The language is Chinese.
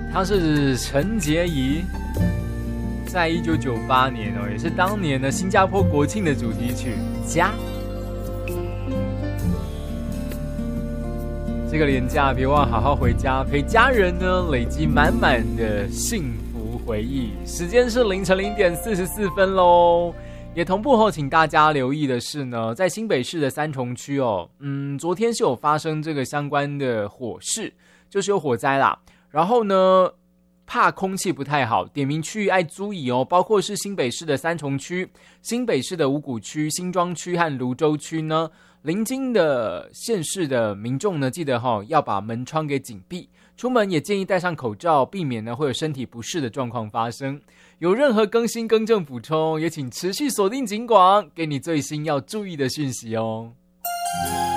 它是陈洁仪，在1998年哦，也是当年的新加坡国庆的主题曲《家》。这个连假别忘好好回家，陪家人呢，累积满满的幸福回忆。时间是凌晨0点44分喽。也同步后，请大家留意的是呢，在新北市的三重区哦，昨天是有发生这个相关的火势，就是有火灾啦。然后呢，怕空气不太好，点名区域爱注意哦，包括是新北市的三重区、新北市的五股区、新庄区和芦洲区呢。邻近的县市的民众呢，记得要把门窗给紧闭，出门也建议戴上口罩，避免呢会有身体不适的状况发生。有任何更新更正补充，也请持续锁定警广，给你最新要注意的讯息哦。